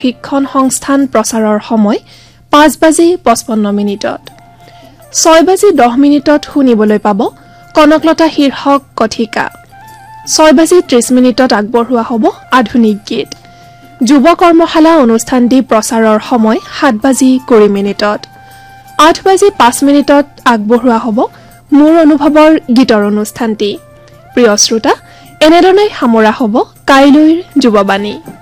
শিক্ষণ সংস্থান প্ৰচাৰৰ সময় 5:55 6:10 শুনিবলৈ পাব কনকলতা শীৰ্ষক কথিকা 6:30 আগবঢ়োৱা হ'ব আধুনিক গীত যুৱ কৰ্মশালা অনুষ্ঠানটি প্ৰচাৰৰ সময় 7:20 8:05 আগবঢ়োৱা হ'ব মোৰ অনুভৱৰ গীতৰ অনুষ্ঠানটি প্ৰিয় শ্ৰোতা এনেধৰণে সামৰা হ'ব কাইলৈৰ যুৱবাণী